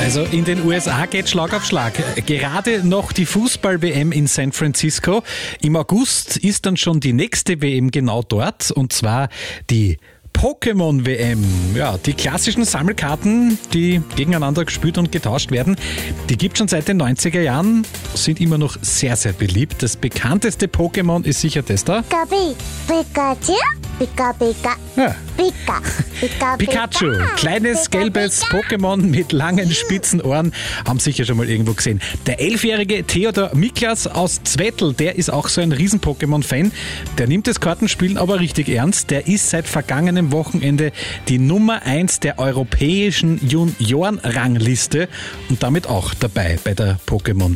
Also in den USA geht Schlag auf Schlag. Gerade noch die Fußball-WM in San Francisco. Im August ist dann schon die nächste WM genau dort, und zwar die Pokémon-WM. Ja, die klassischen Sammelkarten, die gegeneinander gespielt und getauscht werden, die gibt es schon seit den 90er Jahren, sind immer noch sehr, sehr beliebt. Das bekannteste Pokémon ist sicher das da. Pikachu? Pika, Pika. Ja. Pika. Pika, Pikachu, kleines gelbes Pokémon mit langen spitzen Ohren, haben sicher schon mal irgendwo gesehen. Der 11-jährige Theodor Miklas aus Zwettl, der ist auch so ein Riesen-Pokémon-Fan. Der nimmt das Kartenspielen aber richtig ernst. Der ist seit vergangenem Wochenende die Nummer 1 der europäischen Juniorenrangliste und damit auch dabei bei der Pokémon